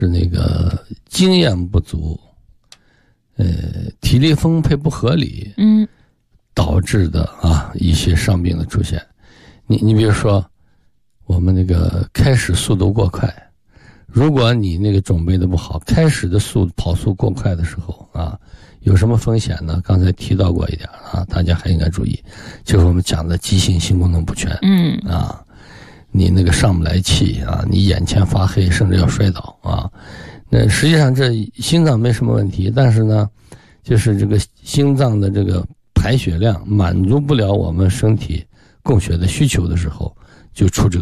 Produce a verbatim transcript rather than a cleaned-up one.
是那个经验不足，呃，体力分配不合理， 嗯， 导致的啊一些伤病的出现。你你比如说，我们那个开始速度过快，如果你那个准备的不好，开始的速跑速过快的时候啊，有什么风险呢？刚才提到过一点啊，大家还应该注意，就是我们讲的急性心功能不全， 嗯啊，你那个上不来气啊，你眼前发黑，甚至要摔倒啊。那实际上这心脏没什么问题，但是呢，就是这个心脏的这个排血量满足不了我们身体供血的需求的时候，就出这个